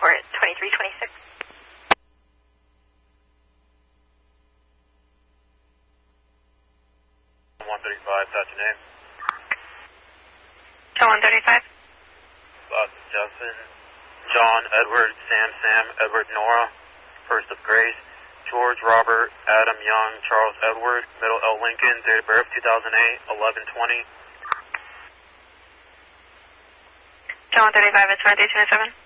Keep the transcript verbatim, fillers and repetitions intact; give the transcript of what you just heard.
report twenty-three twenty-six. one thirty-five, that's your name. John one thirty-five. Boston Justin, John, Edward, Sam, Sam, Edward, Nora, first of Grace, George, Robert, Adam, Young, Charles, Edward, middle L. Lincoln, date of birth two thousand eight, eleven twenty. John one thirty-five, it's twenty-three twenty-seven.